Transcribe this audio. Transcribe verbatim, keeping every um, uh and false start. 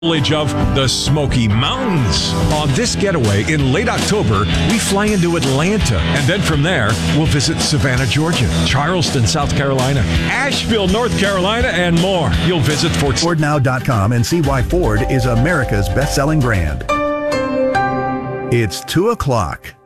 Village of the Smoky Mountains. On this getaway in late October, we fly into Atlanta, and then from there, we'll visit Savannah, Georgia, Charleston, South Carolina, Asheville, North Carolina, and more. You'll visit Fort Ford Now dot com and see why Ford is America's best-selling brand. It's two o'clock.